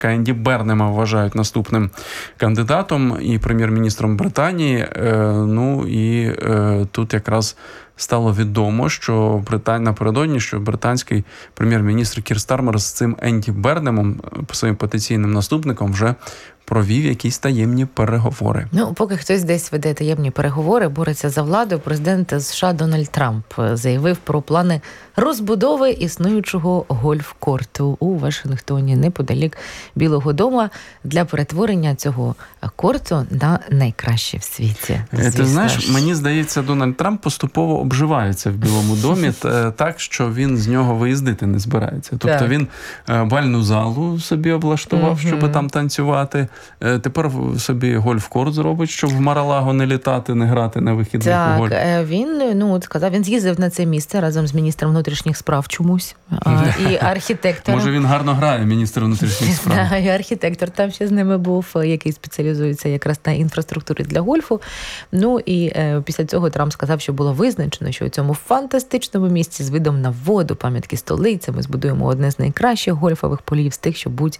Енді Бернема вважають наступним кандидатом і прем'єр-міністром Британії. Ну і тут якраз стало відомо, що напередодні, що британський прем'єр-міністр Кір Стармер з цим Енді Бернемом, своїм потенційним наступником, вже провів якісь таємні переговори. Ну, поки хтось десь веде таємні переговори, бореться за владу, президент США Дональд Трамп заявив про плани розбудови існуючого гольф-корту у Вашингтоні неподалік Білого дому для перетворення цього корту на найкраще в світі. Ти знаєш, мені здається, Дональд Трамп поступово обживається в Білому домі так, що він з нього виїздити не збирається. Тобто він бальну залу собі облаштував, щоб там танцювати. Тепер собі гольф-корт зробить, щоб в Мар-а-Лаго не літати, не грати на вихідних у гольф. Так, він з'їздив на це місце разом з міністром внутрішніх справ чомусь. І архітектором. Може, він гарно грає, міністр внутрішніх справ. Так, і архітектор там ще з ними був, який спеціалізується якраз на інфраструктурі для гольфу. Ну, і після цього Трамп сказав, що було визначено, що у цьому фантастичному місці з видом на воду, пам'ятки столиці, ми збудуємо одне з найкращих гольфових полів з тих,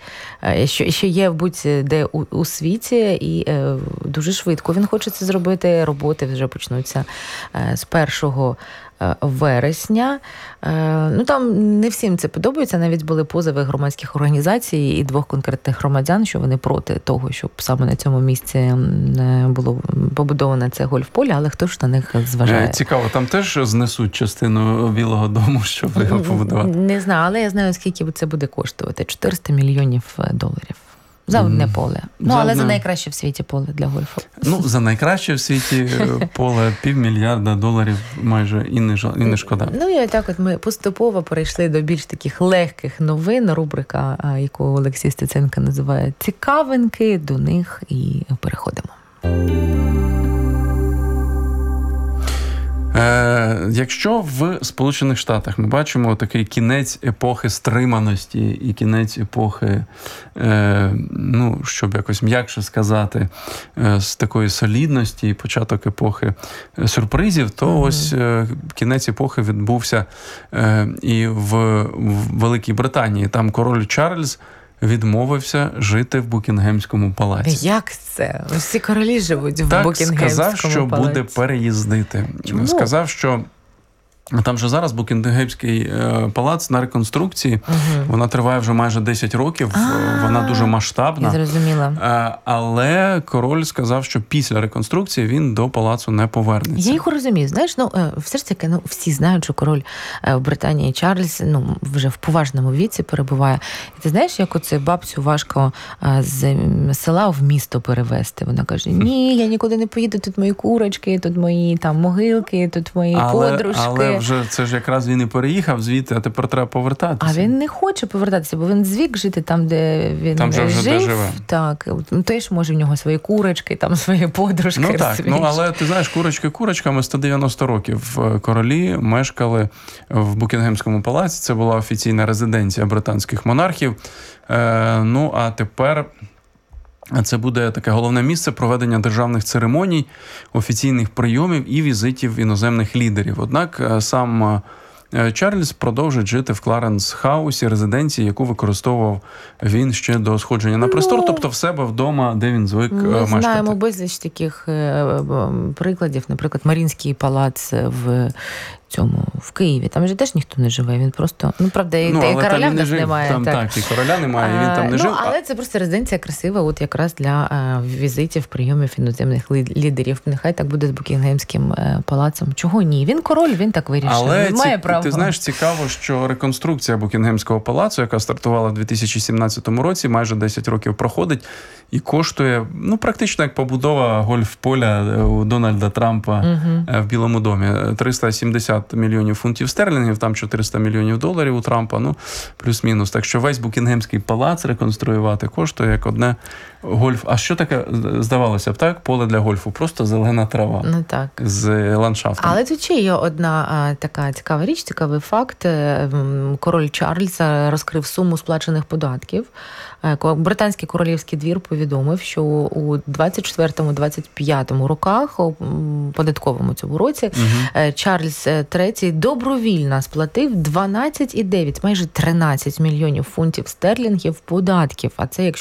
що є будь-де у світі, і дуже швидко він хоче це зробити. Роботи вже почнуться з 1 вересня. Ну, там не всім це подобається. Навіть були позови громадських організацій і 2 конкретних громадян, що вони проти того, щоб саме на цьому місці було побудоване це гольф-поле, але хто ж на них зважає? Цікаво, там теж знесуть частину Білого дому, щоб його побудувати? Не знаю, але я знаю, скільки це буде коштувати. $400 мільйонів. За одне поле. Але за найкраще в світі поле для гольфу. Ну, за найкраще в світі поле $500 мільярда майже і не шкода. Ну, і так от ми поступово перейшли до більш таких легких новин. Рубрика, яку Олексій Стеценко називає «Цікавинки», до них і переходимо. Якщо в Сполучених Штатах ми бачимо такий кінець епохи стриманості і кінець епохи, щоб якось м'якше сказати, з такої солідності і початок епохи сюрпризів, то ось кінець епохи відбувся і в Великій Британії. Там король Чарльз відмовився жити в Букінгемському палаці. Як це? Всі королі живуть в Букінгемському палаці. Так, сказав, що буде переїздити. Чому? Сказав, що там же зараз Букінгемський палац на реконструкції. Вона триває вже майже 10 років. Вона дуже масштабна. Я зрозуміла. Але король сказав, що після реконструкції він до палацу не повернеться. Я їх розумію. Знаєш, все ж таки, всі знають, що король в Британії Чарльз, вже в поважному віці перебуває. І ти знаєш, як оце бабцю важко з села в місто перевезти? Вона каже, ні, я нікуди не поїду, тут мої курочки, тут мої могилки, тут мої подружки. Але вже це ж якраз він і переїхав звідти, а тепер треба повертатися. А він не хоче повертатися, бо він звик жити там, де він там жив. Вже живе. Так, теж може в нього свої курочки, там свої подружки. Ну так, але ти знаєш, курочки курочками, 190 років королі мешкали в Букінгемському палаці. Це була офіційна резиденція британських монархів. А тепер це буде таке головне місце проведення державних церемоній, офіційних прийомів і візитів іноземних лідерів. Однак сам Чарльз продовжить жити в Кларенс-хаусі, резиденції, яку використовував він ще до сходження на престол, тобто в себе вдома, де він звик мешкати. Ми знаємо безліч таких прикладів, наприклад, Маріїнський палац в Києві. Там же теж ніхто не живе, він просто... правда, і короля в нас немає. Там так, і короля немає, і він там не жив. Але це просто резиденція красива, от якраз для візитів, прийомів іноземних лідерів. Нехай так буде з Букінгемським палацом. Чого ні? Він король, він так вирішив. Але він має право. Ти знаєш, цікаво, що реконструкція Букінгемського палацу, яка стартувала в 2017 році, майже 10 років проходить, і коштує, практично як побудова гольф-поля у Дональда Трампа в Білому домі. 370 мільйонів фунтів стерлінгів, там $400 мільйонів у Трампа, плюс-мінус. Так що весь Букінгемський палац реконструювати коштує як одне гольф. А що таке, здавалося б, так? Поле для гольфу. Просто зелена трава. Так. З ландшафтом. Але тут ще є одна така цікава річ, цікавий факт. Король Чарльз розкрив суму сплачених податків. Британський королівський двір повідомив, що у 24-25 роках, у податковому цьому році, Чарльз III добровільно сплатив 12,9, майже 13 мільйонів фунтів стерлінгів податків. А це, якщо